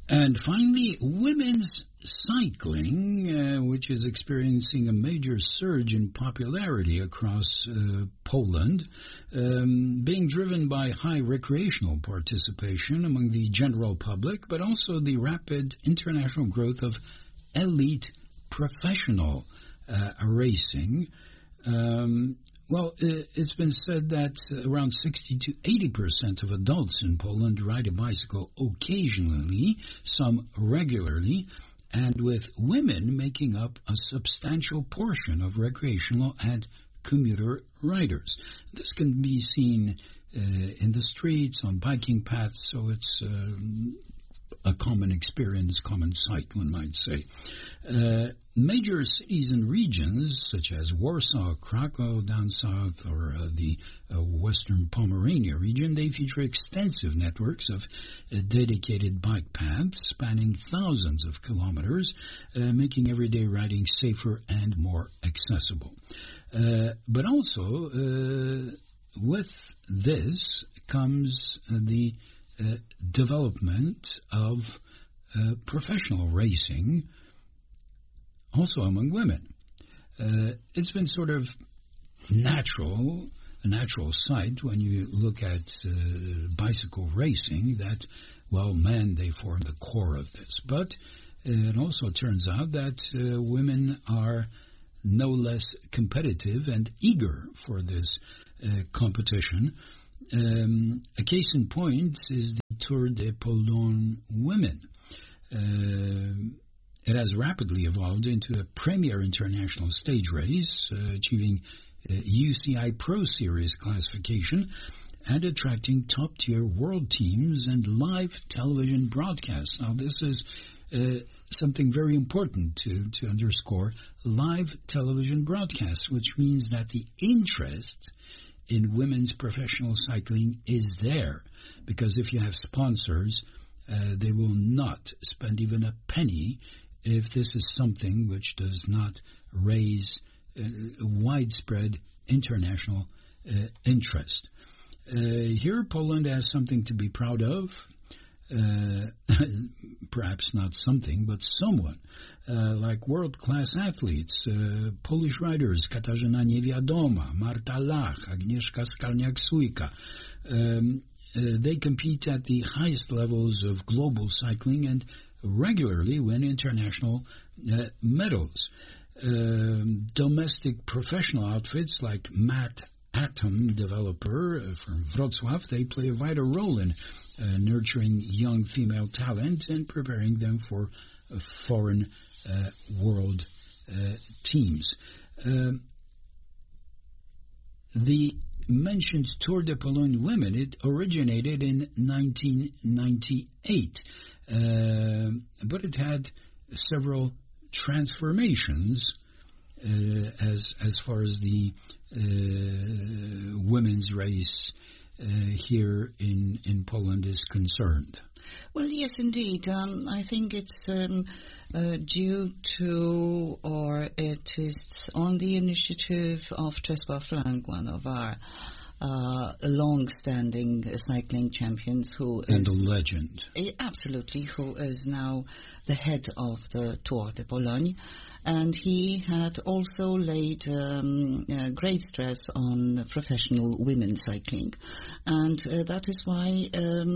And finally, women's cycling, which is experiencing a major surge in popularity across Poland, being driven by high recreational participation among the general public, but also the rapid international growth of elite professional racing. It's been said that around 60 to 80% of adults in Poland ride a bicycle occasionally, some regularly, and with women making up a substantial portion of recreational and commuter riders. This can be seen in the streets, on biking paths, so it's a common experience, common sight, one might say. Major cities and regions, such as Warsaw, Krakow down south, or the western Pomerania region, they feature extensive networks of dedicated bike paths spanning thousands of kilometers, making everyday riding safer and more accessible. But also, with this comes the development of professional racing, also among women. It's been sort of a natural sight when you look at bicycle racing that, well, men, they form the core of this. But it also turns out that women are no less competitive and eager for this competition. A case in point is the Tour de Pologne Women. It has rapidly evolved into a premier international stage race, achieving UCI Pro Series classification and attracting top-tier world teams and live television broadcasts. Now, this is something very important to underscore, live television broadcasts, which means that the interest in women's professional cycling is there, because if you have sponsors, they will not spend even a penny if this is something which does not raise widespread international interest. Here, Poland has something to be proud of. Perhaps not something, but someone, like world-class athletes, Polish riders, Katarzyna Niewiadoma, Marta Lach, Agnieszka Skalniak-Sujka. They compete at the highest levels of global cycling and regularly win international medals. Domestic professional outfits like Matt Atom developer from Wrocław, they play a vital role in nurturing young female talent and preparing them for foreign world teams. The mentioned Tour de Pologne Women, it originated in 1998, but it had several transformations as far as the women's race here in Poland is concerned. Well, yes, indeed. I think it's due to, or it is on the initiative of Czesław Lang, one of our long-standing cycling champions, who and a legend. Absolutely, who is now the head of the Tour de Pologne. And he had also laid great stress on professional women cycling. And that is why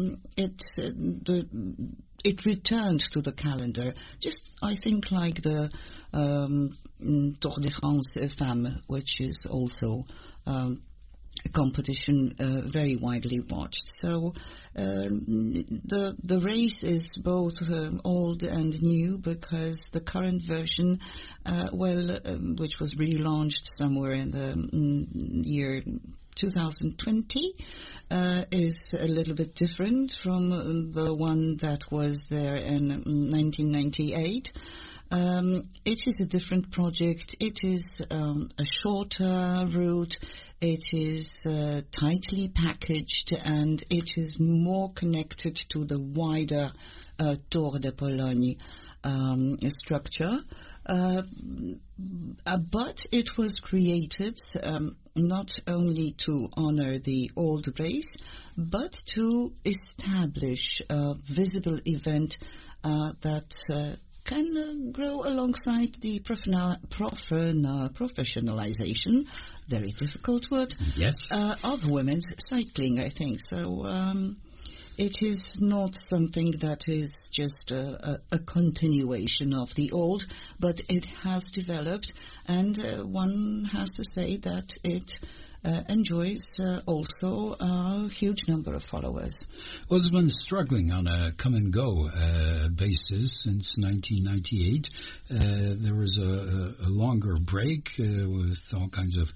it returned to the calendar, just, I think, like the Tour de France Femmes, which is also a competition very widely watched. So the race is both old and new, because the current version, which was relaunched somewhere in the year 2020, is a little bit different from the one that was there in 1998. It is a different project. It is a shorter route. It is tightly packaged, and it is more connected to the wider Tour de Pologne structure. But it was created not only to honor the old race, but to establish a visible event that can grow alongside the professionalization, very difficult word, yes, of women's cycling, I think. So it is not something that is just a continuation of the old, but it has developed, and one has to say that it enjoys also a huge number of followers. Well, it's been struggling on a come-and-go basis since 1998. There was a longer break with all kinds of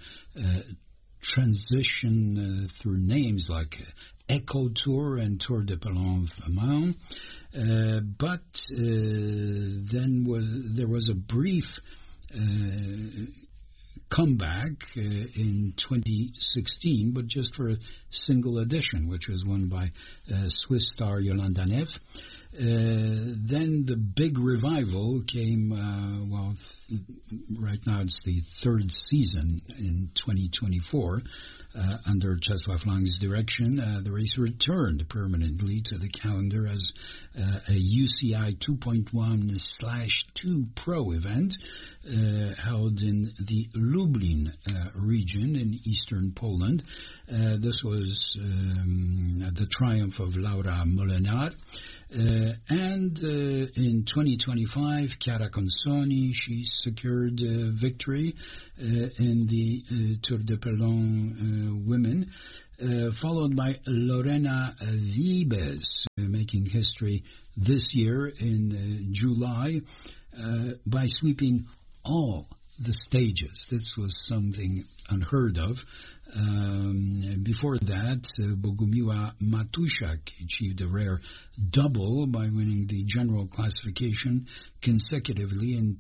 transition through names like Eco Tour and Tour de Palan-Flamand. But then there was a brief comeback in 2016, but just for a single edition, which was won by Swiss star Yolanda Neff. Then the big revival came, right now it's the third season in 2024. Under Czesław Lang's direction, the race returned permanently to the calendar as a UCI 2.1/2 Pro event held in the Lublin region in eastern Poland. This was the triumph of Laura Molenaar. And in 2025, Chiara Consoni, she secured victory in the Tour de Palan women, followed by Lorena Wiebes, making history this year in July by sweeping all the stages. This was something unheard of. Before that, Bogumiła Matusiak achieved a rare double by winning the general classification consecutively in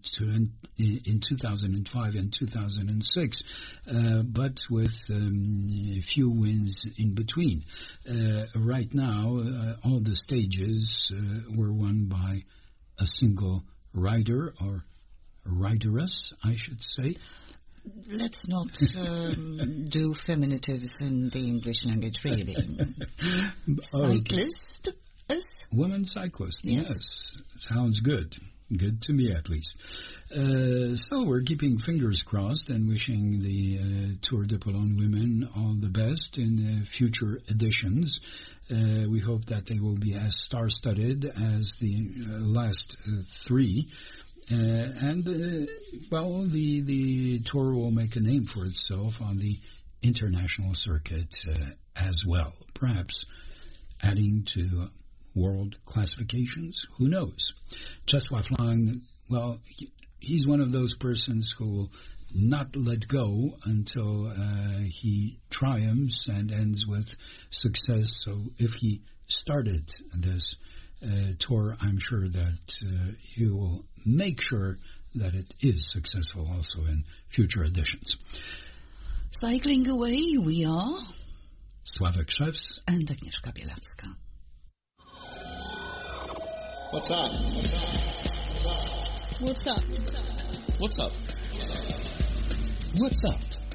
2005 and 2006, but with few wins in between. Right now, all the stages were won by a single rider, or rideress, I should say. Let's not do feminitives in the English language, really. Cyclist? Women cyclist, yes. Sounds good. Good to me, at least. So we're keeping fingers crossed and wishing the Tour de Palan women all the best in future editions. We hope that they will be as star-studded as the last three. The Tour will make a name for itself on the international circuit as well. Perhaps adding to world classifications, who knows? Czesław Lang, well, he's one of those persons who will not let go until he triumphs and ends with success. So if he started this tour, I'm sure that he will make sure that it is successful also in future editions. Cycling away, we are Sławek Szewc and Agnieszka Bielawska. What's up? What's up? What's up? What's up? What's up?